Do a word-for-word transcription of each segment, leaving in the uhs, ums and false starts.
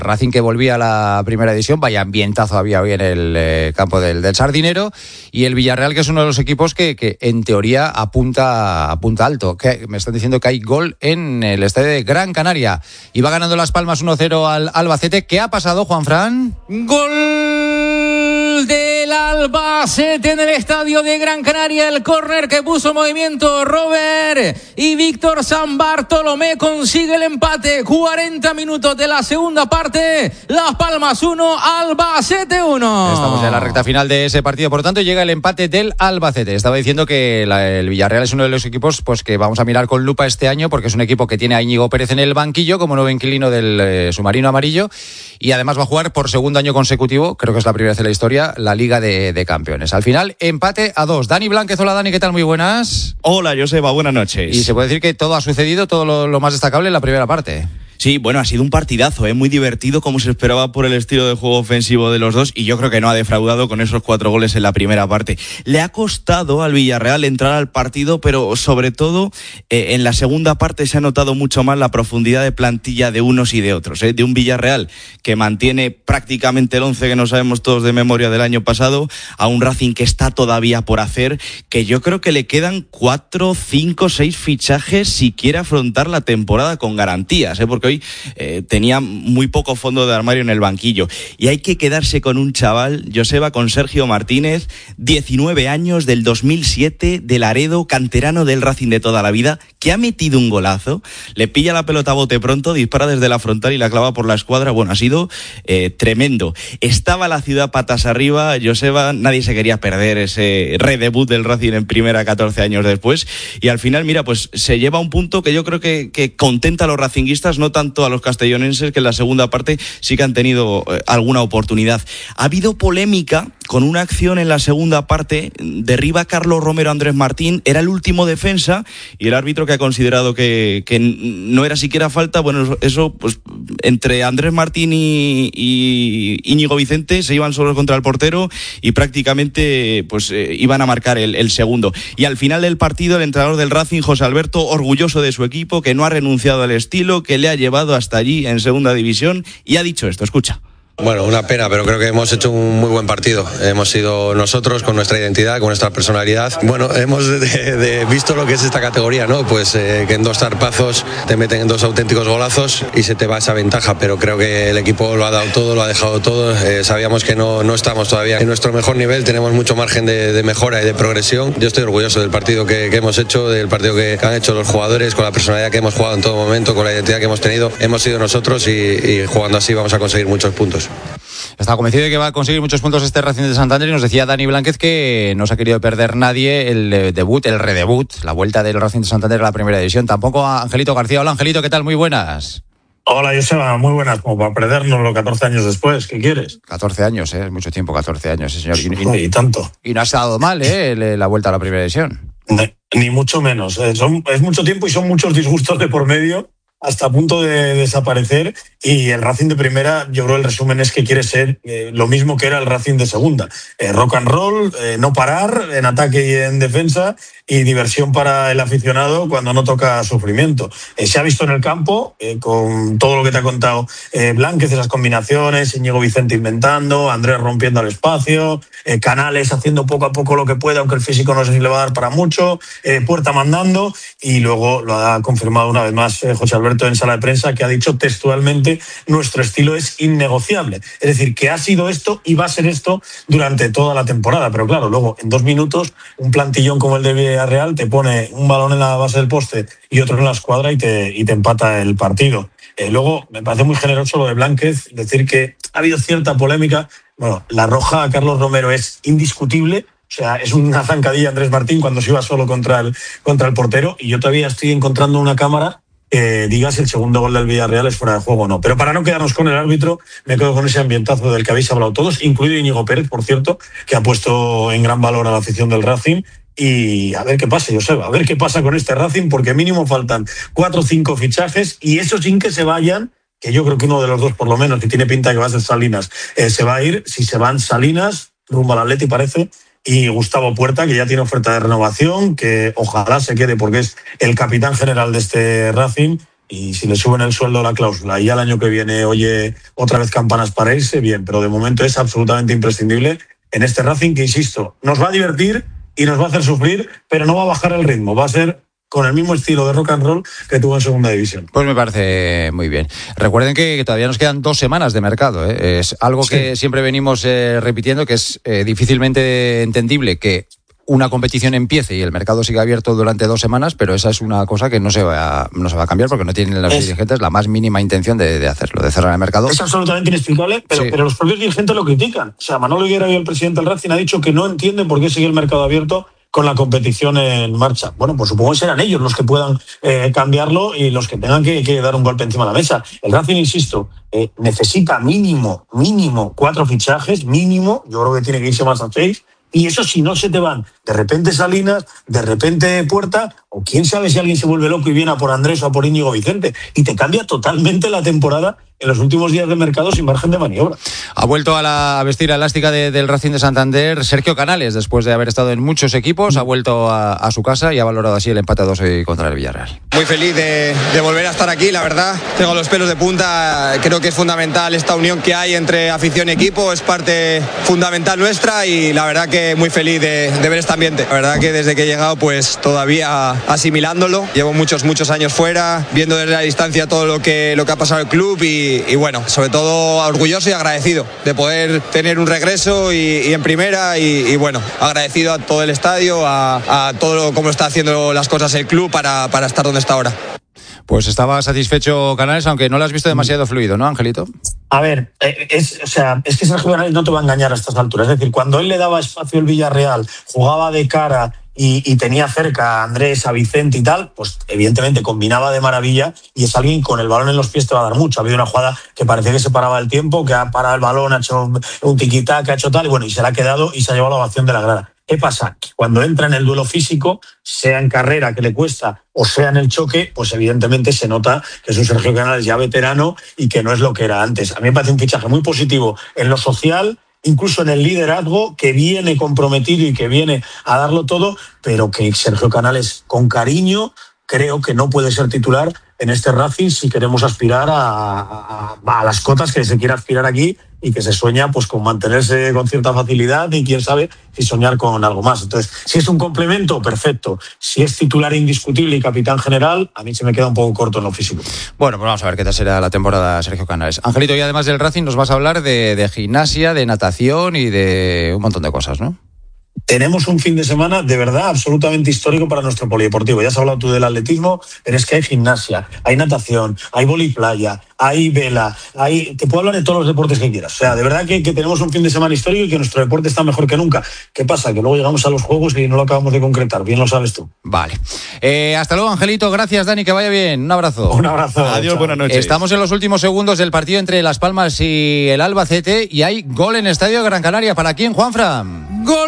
Racing que volvía a la primera división, vaya ambientazo había hoy en el eh, campo del, del Sardinero, y el Villarreal, que es uno de los equipos que, que en teoría apunta, apunta alto. Que me están diciendo que hay gol en el estadio de Gran Canaria y va ganando Las Palmas uno cero al Albacete. ¿Qué ha pasado, Juanfran? Gol del Albacete en el estadio de Gran Canaria. El córner que puso en movimiento Robert y Víctor San Bartolomé consigue el empate. cuarenta minutos de la segunda parte. Las Palmas uno, Albacete uno. Estamos en la recta final de ese partido, por lo tanto llega el empate del Albacete. Estaba diciendo que la, el Villarreal es uno de los equipos pues que vamos a mirar con lupa este año, porque es un equipo que tiene a Íñigo Pérez en el banquillo como nuevo inquilino del eh, submarino amarillo, y además va a jugar por segundo año consecutivo, creo que es la primera vez en la historia, la Liga de, de Campeones. Al final, empate a dos. Dani Blánquez, hola Dani, ¿qué tal? Muy buenas. Hola Joseba, buenas noches. Y se puede decir que todo ha sucedido, todo lo, lo más destacable en la primera parte. Sí, bueno, ha sido un partidazo, ¿eh? Muy divertido, como se esperaba por el estilo de juego ofensivo de los dos, y yo creo que no ha defraudado con esos cuatro goles en la primera parte. Le ha costado al Villarreal entrar al partido, pero sobre todo eh, en la segunda parte se ha notado mucho más la profundidad de plantilla de unos y de otros, ¿eh? De un Villarreal que mantiene prácticamente el once que no sabemos todos de memoria del año pasado, a un Racing que está todavía por hacer, que yo creo que le quedan cuatro, cinco, seis fichajes si quiere afrontar la temporada con garantías, ¿eh? Porque hoy eh, tenía muy poco fondo de armario en el banquillo, y hay que quedarse con un chaval, Joseba, con Sergio Martínez, diecinueve años, del dos mil siete, de Laredo, canterano del Racing de toda la vida, que ha metido un golazo, le pilla la pelota a bote pronto, dispara desde la frontal y la clava por la escuadra. Bueno, ha sido eh, tremendo. Estaba la ciudad patas arriba, Joseba, nadie se quería perder ese redebut del Racing en primera catorce años después, y al final, mira, pues se lleva un punto que yo creo que, que contenta a los racinguistas, no tanto a los castellonenses, que en la segunda parte sí que han tenido eh, alguna oportunidad. Ha habido polémica con una acción en la segunda parte, derriba Carlos Romero a Andrés Martín, era el último defensa, y el árbitro, que ha considerado que, que no era siquiera falta, bueno, eso, pues entre Andrés Martín y, y Íñigo Vicente se iban solos contra el portero, y prácticamente pues eh, iban a marcar el, el segundo. Y al final del partido, el entrenador del Racing, José Alberto, orgulloso de su equipo, que no ha renunciado al estilo, que le ha llevado hasta allí en segunda división, y ha dicho esto, escucha. Bueno, una pena, pero creo que hemos hecho un muy buen partido. Hemos sido nosotros, con nuestra identidad, con nuestra personalidad. Bueno, hemos de, de, visto lo que es esta categoría, ¿no? Pues eh, que en dos zarpazos te meten en dos auténticos golazos y se te va esa ventaja, pero creo que el equipo lo ha dado todo, lo ha dejado todo. Eh, sabíamos que no, no estamos todavía en nuestro mejor nivel, tenemos mucho margen de, de mejora y de progresión. Yo estoy orgulloso del partido que, que hemos hecho, del partido que, que han hecho los jugadores, con la personalidad que hemos jugado en todo momento, con la identidad que hemos tenido. Hemos sido nosotros, y, y jugando así vamos a conseguir muchos puntos. Está convencido de que va a conseguir muchos puntos este Racing de Santander, y nos decía Dani Blánquez que no se ha querido perder nadie el debut, el redebut, la vuelta del Racing de Santander a la primera división. Tampoco a Angelito García. Hola Angelito, ¿qué tal? Muy buenas. Hola Joseba, muy buenas, como para perdernoslo catorce años después, ¿qué quieres? catorce años, ¿eh? Es mucho tiempo, catorce años, ¿eh, señor? Y, y, y tanto. Y no ha estado mal, ¿eh? La vuelta a la primera división. Ni, ni mucho menos. Eh, son, es mucho tiempo y son muchos disgustos de por medio, hasta a punto de desaparecer, y el Racing de primera, yo creo el resumen es que quiere ser eh, lo mismo que era el Racing de segunda. Eh, rock and roll, eh, no parar en ataque y en defensa, y diversión para el aficionado cuando no toca sufrimiento. Eh, se ha visto en el campo, eh, con todo lo que te ha contado eh, Blánquez, esas combinaciones, Íñigo Vicente inventando, Andrés rompiendo el espacio, eh, Canales haciendo poco a poco lo que puede, aunque el físico no sé si le va a dar para mucho, eh, Puerta mandando, y luego lo ha confirmado una vez más eh, José Alberto en sala de prensa, que ha dicho textualmente: nuestro estilo es innegociable. Es decir, que ha sido esto y va a ser esto durante toda la temporada. Pero claro, luego en dos minutos un plantillón como el de Villarreal te pone un balón en la base del poste y otro en la escuadra y te, y te empata el partido. Eh, luego me parece muy generoso lo de Blánquez, decir que ha habido cierta polémica. Bueno, la roja a Carlos Romero es indiscutible. O sea, es una zancadilla Andrés Martín cuando se iba solo contra el, contra el portero, y yo todavía estoy encontrando una cámara que diga si el segundo gol del Villarreal es fuera de juego o no. Pero para no quedarnos con el árbitro, me quedo con ese ambientazo del que habéis hablado todos, incluido Íñigo Pérez, por cierto, que ha puesto en gran valor a la afición del Racing. Y a ver qué pasa, Joseba, a ver qué pasa con este Racing, porque mínimo faltan cuatro o cinco fichajes, y eso sin que se vayan, que yo creo que uno de los dos por lo menos, que tiene pinta que va a ser Salinas, eh, se va a ir. Si se van Salinas, rumbo al Atleti parece, y Gustavo Puerta, que ya tiene oferta de renovación, que ojalá se quede porque es el capitán general de este Racing, y si le suben el sueldo la cláusula y al año que viene oye otra vez campanas para irse, bien, pero de momento es absolutamente imprescindible en este Racing que, insisto, nos va a divertir y nos va a hacer sufrir, pero no va a bajar el ritmo, va a ser con el mismo estilo de rock and roll que tuvo en segunda división. Pues me parece muy bien. Recuerden que todavía nos quedan dos semanas de mercado, ¿eh? Es algo sí. que siempre venimos eh, repitiendo, que es eh, difícilmente entendible que una competición empiece y el mercado siga abierto durante dos semanas, pero esa es una cosa que no se va a, no se va a cambiar porque no tienen los es, dirigentes la más mínima intención de, de hacerlo, de cerrar el mercado. Es absolutamente inexplicable, pero, sí. pero los propios dirigentes lo critican. O sea, Manolo Higuera, el presidente del Racing, ha dicho que no entiende por qué sigue el mercado abierto con la competición en marcha. Bueno, pues supongo que serán ellos los que puedan eh, cambiarlo y los que tengan que, que dar un golpe encima de la mesa. El Racing, insisto, eh, necesita mínimo, mínimo cuatro fichajes, mínimo, yo creo que tiene que irse más a seis, y eso si no se te van de repente Salinas, de repente Puerta, o quién sabe si alguien se vuelve loco y viene a por Andrés o a por Íñigo Vicente, y te cambia totalmente la temporada en los últimos días de mercado sin margen de maniobra. Ha vuelto a, la, a vestir la elástica de, del Racing de Santander Sergio Canales, después de haber estado en muchos equipos, ha vuelto a, a su casa y ha valorado así el empate a dos hoy contra el Villarreal. Muy feliz de, de volver a estar aquí, la verdad. Tengo los pelos de punta, creo que es fundamental esta unión que hay entre afición y equipo, es parte fundamental nuestra y la verdad que muy feliz de, de ver este ambiente. La verdad que desde que he llegado pues todavía asimilándolo, llevo muchos, muchos años fuera, viendo desde la distancia todo lo que, lo que ha pasado el club y Y, y bueno, sobre todo orgulloso y agradecido de poder tener un regreso y, y en primera y, y bueno, agradecido a todo el estadio, a, a todo lo, cómo está haciendo las cosas el club para, para estar donde está ahora. Pues estaba satisfecho Canales, aunque no lo has visto demasiado fluido, ¿no, Angelito? A ver, es, o sea, es que Sergio Canales no te va a engañar a estas alturas. Es decir, cuando él le daba espacio al Villarreal, jugaba de cara y, y tenía cerca a Andrés, a Vicente y tal, pues evidentemente combinaba de maravilla y es alguien con el balón en los pies te va a dar mucho. Ha habido una jugada que parecía que se paraba el tiempo, que ha parado el balón, ha hecho un tiquitaca, ha hecho tal, y bueno, y se le ha quedado y se ha llevado la ovación de la grada. ¿Qué pasa? Cuando entra en el duelo físico, sea en carrera que le cuesta o sea en el choque, pues evidentemente se nota que es un Sergio Canales ya veterano y que no es lo que era antes. A mí me parece un fichaje muy positivo en lo social, incluso en el liderazgo, que viene comprometido y que viene a darlo todo, pero que Sergio Canales, con cariño, creo que no puede ser titular en este Racing si queremos aspirar a, a, a las cotas que se quiere aspirar aquí y que se sueña pues con mantenerse con cierta facilidad y quién sabe si soñar con algo más. Entonces, si es un complemento, perfecto. Si es titular indiscutible y capitán general, a mí se me queda un poco corto en lo físico. Bueno, pues vamos a ver qué tal será la temporada Sergio Canales. Angelito, y además del Racing nos vas a hablar de, de gimnasia, de natación y de un montón de cosas, ¿no? Tenemos un fin de semana de verdad absolutamente histórico para nuestro polideportivo. Ya has hablado tú del atletismo, pero es que hay gimnasia, hay natación, hay voliplaya, hay vela, hay... te puedo hablar de todos los deportes que quieras. O sea, de verdad que, que tenemos un fin de semana histórico y que nuestro deporte está mejor que nunca. ¿Qué pasa? Que luego llegamos a los juegos y no lo acabamos de concretar. Bien lo sabes tú. Vale. Eh, hasta luego, Angelito. Gracias, Dani. Que vaya bien. Un abrazo. Un abrazo. Adiós, buenas noches. Estamos en los últimos segundos del partido entre Las Palmas y el Albacete y hay gol en el Estadio de Gran Canaria. ¿Para quién, Juanfran? Gol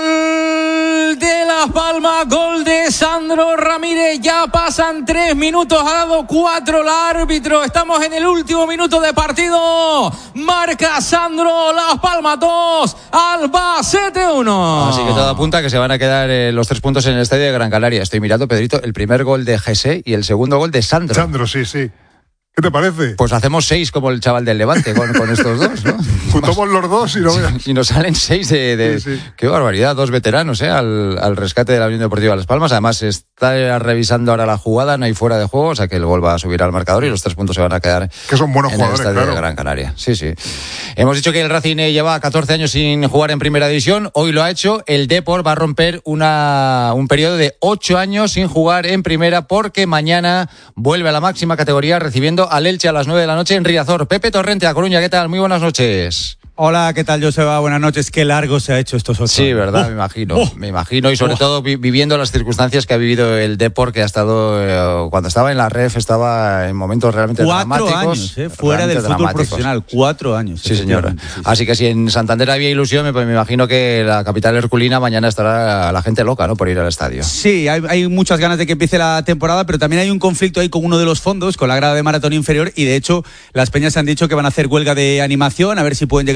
de Las Palmas, gol de Sandro Ramírez. Ya pasan tres minutos, ha dado cuatro el árbitro. Estamos en el último minuto de partido. Marca Sandro, Las Palmas dos, Albacete uno. Así que todo apunta a que se van a quedar eh, los tres puntos en el Estadio de Gran Canaria. Estoy mirando, Pedrito, el primer gol de Jesse y el segundo gol de Sandro. Sandro, sí, sí. ¿Qué te parece? Pues hacemos seis como el chaval del Levante con, con estos dos, ¿no? Juntamos los dos y no veas. Y nos salen seis de... de sí, sí. Qué barbaridad, dos veteranos, ¿eh? Al, al rescate de la Unión Deportiva Las Palmas. Además, se está revisando ahora la jugada, no hay fuera de juego, o sea que el gol va a subir al marcador y los tres puntos se van a quedar que son buenos en jugadores, el Estadio claro. de Gran Canaria. Sí, sí. Hemos dicho que el Racing lleva catorce años sin jugar en Primera División, hoy lo ha hecho. El Depor va a romper una, un periodo de ocho años sin jugar en Primera porque mañana vuelve a la máxima categoría recibiendo al Elche a las nueve de la noche en Riazor. Pepe Torrente, a Coruña, ¿qué tal? Muy buenas noches. Hola, ¿qué tal, Joseba? Buenas noches. Qué largo se ha hecho estos ocho Sí, años. verdad, oh, me imagino. oh, me imagino y sobre oh. todo vi- viviendo las circunstancias que ha vivido el Depor, que ha estado, eh, cuando estaba en la R E F, estaba en momentos realmente Cuatro dramáticos. años, eh, fuera del fútbol profesional. Cuatro años. Sí, señora. Sí, sí. Así que si en Santander había ilusión, me, pues me imagino que la capital herculina mañana estará la gente loca, ¿no? Por ir al estadio. Sí, hay, hay muchas ganas de que empiece la temporada, pero también hay un conflicto ahí con uno de los fondos, con la grada de maratón inferior, y de hecho las peñas han dicho que van a hacer huelga de animación, a ver si pueden llegar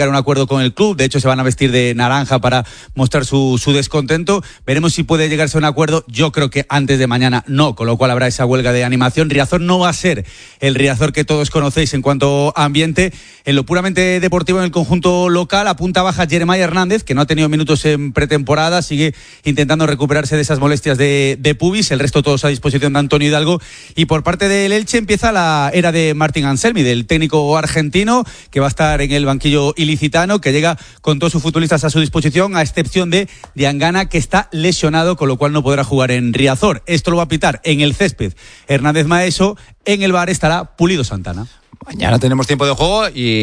un acuerdo con el club. De hecho, se van a vestir de naranja para mostrar su, su descontento. Veremos si puede llegarse a un acuerdo. Yo creo que antes de mañana no, con lo cual habrá esa huelga de animación. Riazor no va a ser el Riazor que todos conocéis en cuanto a ambiente. En lo puramente deportivo, en el conjunto local, a punta baja Jeremiah Hernández, que no ha tenido minutos en pretemporada, sigue intentando recuperarse de esas molestias de, de pubis. El resto todos a disposición de Antonio Hidalgo. Y por parte del Elche empieza la era de Martín Anselmi, del técnico argentino, que va a estar en el banquillo ilicitano, que llega con todos sus futbolistas a su disposición, a excepción de Diangana, que está lesionado, con lo cual no podrá jugar en Riazor. Esto lo va a pitar en el césped Hernández Maeso. En el V A R estará Pulido Santana. Mañana tenemos tiempo de juego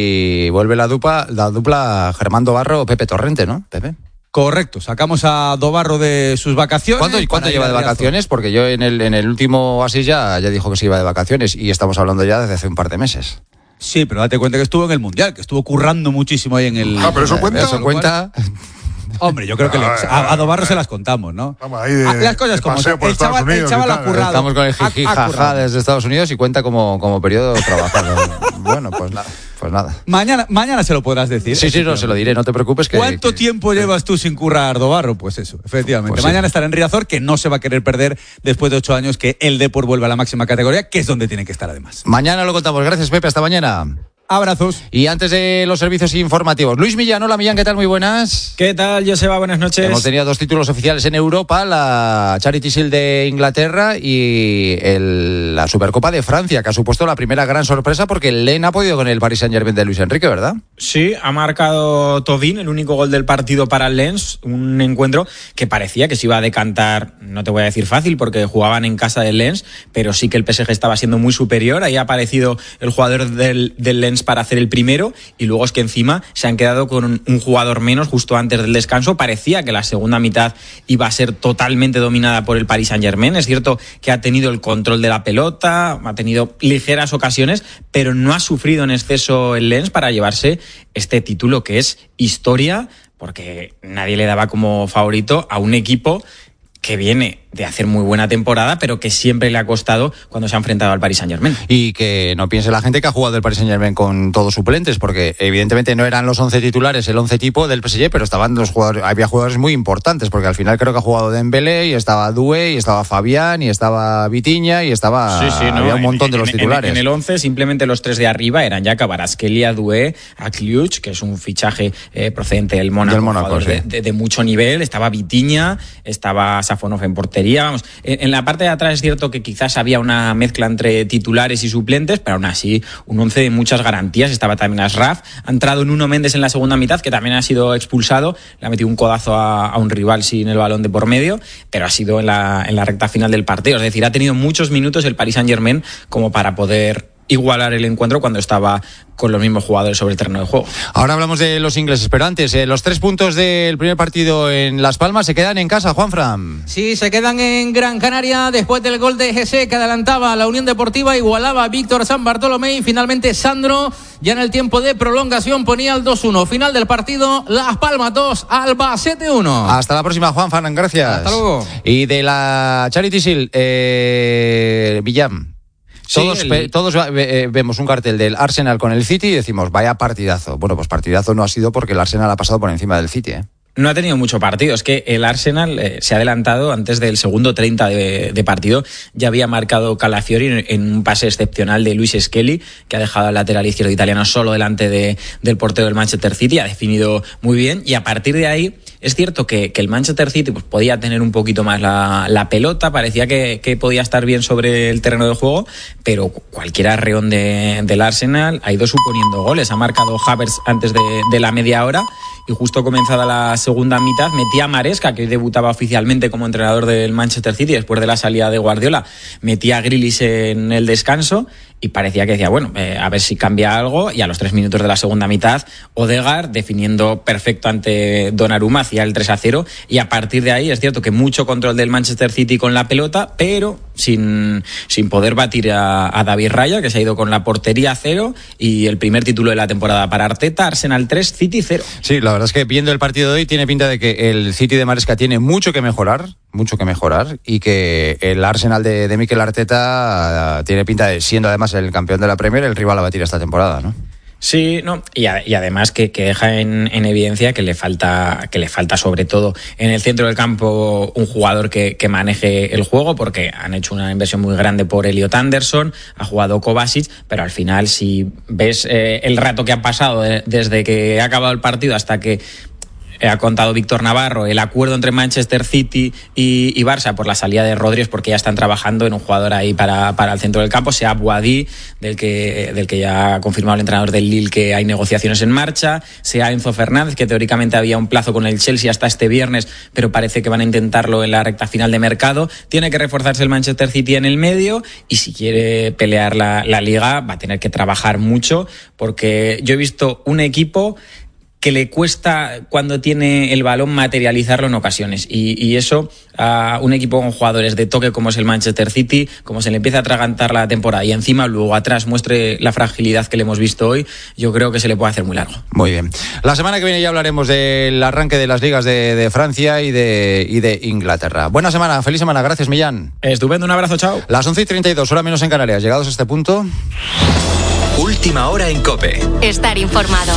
y vuelve la dupla, la dupla Germán Dobarro, Pepe Torrente, ¿no, Pepe? Correcto, sacamos a Dobarro de sus vacaciones. ¿Cuánto, ¿cuánto lleva de vacaciones? Porque yo en el, en el último así ya, ya dijo que se iba de vacaciones y estamos hablando ya desde hace un par de meses. Sí, pero date cuenta que estuvo en el Mundial, que estuvo currando muchísimo ahí en el... Ah, pero eso cuenta. Eso cuenta... Hombre, yo creo que le, a, a Dobarro se las contamos, ¿no? Ahí de, a, las cosas como son. El chaval, el chaval ha currado. Estamos con el jiji jaja desde Estados Unidos y cuenta como, como periodo trabajado. Bueno, pues nada. Pues nada. Mañana, mañana se lo podrás decir. Sí, sí, no, se lo diré, no te preocupes. Que, ¿Cuánto que, tiempo que... llevas tú sin currar, Dobarro? Pues eso, efectivamente. Pues mañana sí. estará en Riazor, que no se va a querer perder después de ocho años que el Depor vuelve a la máxima categoría, que es donde tiene que estar además. Mañana lo contamos. Gracias, Pepe. Hasta mañana. Abrazos. Y antes de los servicios informativos, Luis Millán. Hola, Millán, ¿qué tal? Muy buenas. ¿Qué tal, Joseba? Buenas noches. Hemos tenido dos títulos oficiales en Europa, la Charity Shield de Inglaterra y el, la Supercopa de Francia, que ha supuesto la primera gran sorpresa porque el Lens ha podido con el Paris Saint-Germain de Luis Enrique, ¿verdad? Sí, ha marcado Todin, el único gol del partido para el Lens, un encuentro que parecía que se iba a decantar, no te voy a decir fácil porque jugaban en casa del Lens, pero sí que el P S G estaba siendo muy superior. Ahí ha aparecido el jugador del, del Lens para hacer el primero y luego es que encima se han quedado con un, un jugador menos justo antes del descanso. Parecía que la segunda mitad iba a ser totalmente dominada por el Paris Saint-Germain. Es cierto que ha tenido el control de la pelota, ha tenido ligeras ocasiones, pero no ha sufrido en exceso el Lens para llevarse este título que es historia, porque nadie le daba como favorito a un equipo que viene de hacer muy buena temporada, pero que siempre le ha costado cuando se ha enfrentado al Paris Saint-Germain. Y que no piense la gente que ha jugado el Paris Saint-Germain con todos suplentes, porque evidentemente no eran los once titulares, el once tipo del P S G, pero estaban los jugadores, había jugadores muy importantes, porque al final creo que ha jugado Dembélé, y estaba Doué, y estaba Fabián, y estaba Vitinha, y estaba... Sí, sí, no, había un montón en, de los en, titulares. En, en el once, simplemente los tres de arriba eran ya Kvaratskhelia, Doué, Akliuch, que es un fichaje eh, procedente del Mónaco, del Mónaco sí. de, de, de mucho nivel, estaba Vitinha, estaba Safonov en portería, vamos... En, En la parte de atrás es cierto que quizás había una mezcla entre titulares y suplentes, pero aún así un once de muchas garantías. Estaba también Ashraf, ha entrado en Nuno Méndez en la segunda mitad, que también ha sido expulsado, le ha metido un codazo a, a un rival sin el balón de por medio, pero ha sido en la, en la recta final del partido. Es decir, ha tenido muchos minutos el Paris Saint-Germain como para poder igualar el encuentro cuando estaba con los mismos jugadores sobre el terreno de juego. Ahora hablamos de los ingleses, pero antes, eh, los tres puntos del primer partido en Las Palmas se quedan en casa, Juanfran. Sí, se quedan en Gran Canaria después del gol de G C que adelantaba a la Unión Deportiva, igualaba a Víctor San Bartolomé y finalmente Sandro ya en el tiempo de prolongación ponía el dos uno. Final del partido, Las Palmas dos, Albacete uno. Hasta la próxima, Juanfran, gracias. Hasta luego. Y de la Charity Shield, eh, Villam. Sí, todos el... todos eh, vemos un cartel del Arsenal con el City y decimos, vaya partidazo. Bueno, pues partidazo no ha sido porque el Arsenal ha pasado por encima del City, ¿eh? No ha tenido mucho partido, es que el Arsenal eh, se ha adelantado antes del segundo treinta de, de partido, ya había marcado Calafiori en, en un pase excepcional de Luis Skelly, que ha dejado al lateral izquierdo italiano solo delante de, del portero del Manchester City, ha definido muy bien, y a partir de ahí es cierto que, que el Manchester City pues, podía tener un poquito más la, la pelota, parecía que, que podía estar bien sobre el terreno de juego, pero cualquier arreón de, del Arsenal ha ido suponiendo goles, ha marcado Havertz antes de, de la media hora, y justo comenzada la segunda mitad metía a Maresca, que hoy debutaba oficialmente como entrenador del Manchester City después de la salida de Guardiola, metía a Grealish en el descanso y parecía que decía, bueno, eh, a ver si cambia algo, y a los tres minutos de la segunda mitad Odegaard definiendo perfecto ante Donnarumma, hacía el tres a cero, y a partir de ahí es cierto que mucho control del Manchester City con la pelota, pero sin, sin poder batir a, a David Raya, que se ha ido con la portería a cero, y el primer título de la temporada para Arteta, Arsenal tres, City cero. Sí, la verdad es que viendo el partido de hoy tiene pinta de que el City de Maresca tiene mucho que mejorar, mucho que mejorar, y que el Arsenal de, de Mikel Arteta tiene pinta de, siendo además el campeón de la Premier, el rival a batir esta temporada, ¿no? Sí, no, y, a, y además que, que deja en, en evidencia que le falta, que le falta sobre todo en el centro del campo un jugador que, que maneje el juego, porque han hecho una inversión muy grande por Elliot Anderson, ha jugado Kovacic, pero al final si ves eh, el rato que ha pasado de, desde que ha acabado el partido hasta que ha contado Víctor Navarro, el acuerdo entre Manchester City y, y Barça por la salida de Rodríguez, porque ya están trabajando en un jugador ahí para, para el centro del campo, sea Boadí, del que, del que ya ha confirmado el entrenador del Lille que hay negociaciones en marcha, sea Enzo Fernández, que teóricamente había un plazo con el Chelsea hasta este viernes, pero parece que van a intentarlo en la recta final de mercado. Tiene que reforzarse el Manchester City en el medio, y si quiere pelear la, la Liga va a tener que trabajar mucho, porque yo he visto un equipo que le cuesta cuando tiene el balón materializarlo en ocasiones, y, y eso a un equipo con jugadores de toque como es el Manchester City, como se le empieza a atragantar la temporada y encima luego atrás muestre la fragilidad que le hemos visto hoy, yo creo que se le puede hacer muy largo. Muy bien. La semana que viene ya hablaremos del arranque de las ligas de, de Francia y de, y de Inglaterra. Buena semana, feliz semana, gracias Millán. Estupendo, un abrazo, chao. Las once y treinta y dos, hora menos en Canarias, llegados a este punto. Última hora en COPE. Estar informado.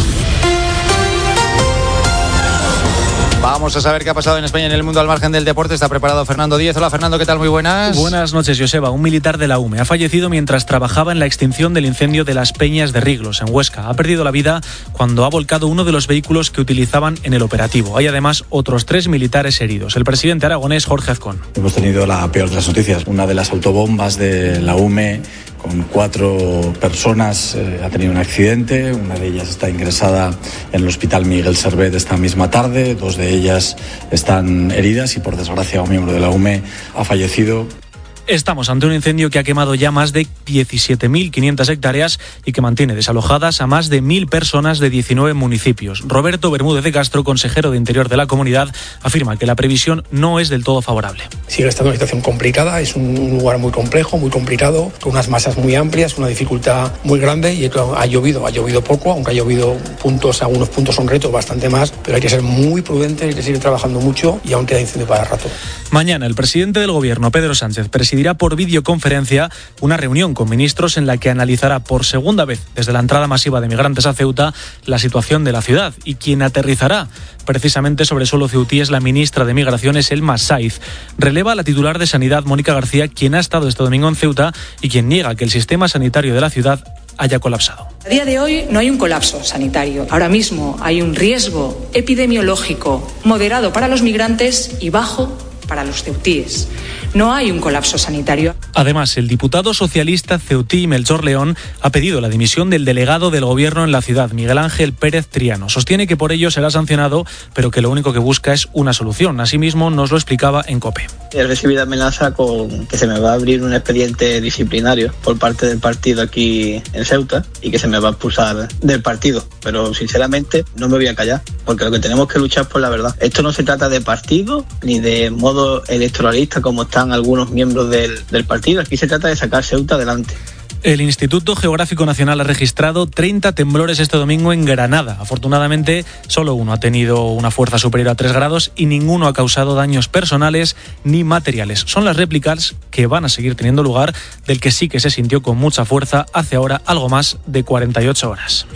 Vamos a saber qué ha pasado en España en el mundo al margen del deporte. Está preparado Fernando Díez. Hola Fernando, ¿qué tal? Muy buenas. Buenas noches, Joseba. Un militar de la U M E ha fallecido mientras trabajaba en la extinción del incendio de las Peñas de Riglos, en Huesca. Ha perdido la vida cuando ha volcado uno de los vehículos que utilizaban en el operativo. Hay además otros tres militares heridos. El presidente aragonés, Jorge Azcón. Hemos tenido la peor de las noticias. Una de las autobombas de la U M E con cuatro personas eh, ha tenido un accidente. Una de ellas está ingresada en el Hospital Miguel Servet esta misma tarde. Dos de ellas están heridas y, por desgracia, un miembro de la U M E ha fallecido. Estamos ante un incendio que ha quemado ya más de diecisiete mil quinientas hectáreas y que mantiene desalojadas a más de mil personas de diecinueve municipios. Roberto Bermúdez de Castro, consejero de Interior de la comunidad, afirma que la previsión no es del todo favorable. Sigue estando una situación complicada, es un lugar muy complejo, muy complicado, con unas masas muy amplias, una dificultad muy grande, y ha llovido, ha llovido poco, aunque ha llovido puntos, algunos puntos son retos, bastante más, pero hay que ser muy prudentes, hay que seguir trabajando mucho y aún queda incendio para rato. Mañana el presidente del Gobierno, Pedro Sánchez, presidirá por videoconferencia una reunión con ministros en la que analizará por segunda vez desde la entrada masiva de migrantes a Ceuta la situación de la ciudad, y quien aterrizará precisamente sobre suelo ceutí es la ministra de Migraciones, Elma Saiz. Releva a la titular de Sanidad, Mónica García, quien ha estado este domingo en Ceuta y quien niega que el sistema sanitario de la ciudad haya colapsado. A día de hoy no hay un colapso sanitario. Ahora mismo hay un riesgo epidemiológico moderado para los migrantes y bajo para los ceutíes. No hay un colapso sanitario. Además, el diputado socialista ceutí Melchor León ha pedido la dimisión del delegado del gobierno en la ciudad, Miguel Ángel Pérez Triano. Sostiene que por ello será sancionado, pero que lo único que busca es una solución. Asimismo, nos lo explicaba en COPE. He recibido amenaza con que se me va a abrir un expediente disciplinario por parte del partido aquí en Ceuta y que se me va a expulsar del partido. Pero sinceramente no me voy a callar, porque lo que tenemos que luchar es por la verdad. Esto no se trata de partido ni de modo electoralista como están algunos miembros del, del partido. Aquí se trata de sacar Ceuta adelante. El Instituto Geográfico Nacional ha registrado treinta temblores este domingo en Granada. Afortunadamente, solo uno ha tenido una fuerza superior a tres grados y ninguno ha causado daños personales ni materiales. Son las réplicas que van a seguir teniendo lugar del que sí que se sintió con mucha fuerza hace ahora algo más de cuarenta y ocho horas.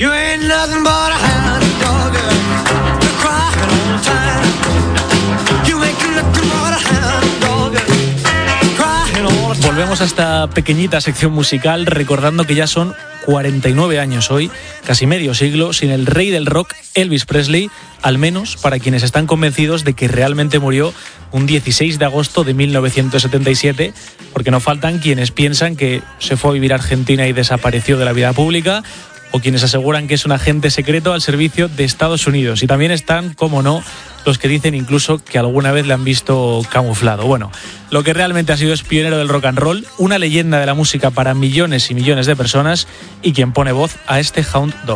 Volvemos a esta pequeñita sección musical recordando que ya son cuarenta y nueve años hoy, casi medio siglo, sin el rey del rock, Elvis Presley, al menos para quienes están convencidos de que realmente murió un dieciséis de agosto de mil novecientos setenta y siete, porque no faltan quienes piensan que se fue a vivir a Argentina y desapareció de la vida pública, o quienes aseguran que es un agente secreto al servicio de Estados Unidos. Y también están, como no, los que dicen incluso que alguna vez le han visto camuflado. Bueno, lo que realmente ha sido es pionero del rock and roll, una leyenda de la música para millones y millones de personas, y quien pone voz a este Hound Dog.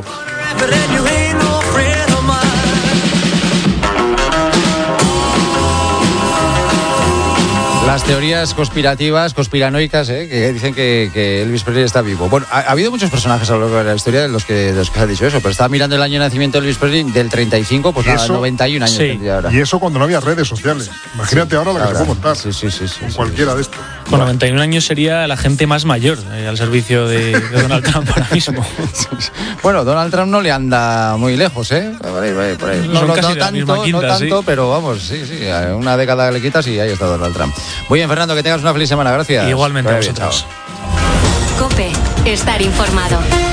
Las teorías conspirativas, conspiranoicas, ¿eh? Que dicen que, que Elvis Presley está vivo. Bueno, ha, ha habido muchos personajes a lo largo de la historia de los que, de los que se ha dicho eso, pero estaba mirando el año de nacimiento de Elvis Presley del treinta y cinco, pues nada, noventa y un años sí. tendría ahora. Y eso cuando no había redes sociales. Imagínate sí, ahora la que ahora, se puede montar sí, sí, sí, sí, con sí, cualquiera sí. de estos. Con noventa y un años sería la gente más mayor eh, al servicio de, de Donald Trump ahora mismo. Bueno, Donald Trump no le anda muy lejos, ¿eh? Por ahí, por ahí, por ahí. No, Son no, casi no de la tanto, misma quinta, no tanto, sí. pero vamos, sí, sí. Una década le quitas y ahí está Donald Trump. Muy bien, Fernando, que tengas una feliz semana. Gracias. Igualmente a Bien, vosotros. chao. COPE, estar informado.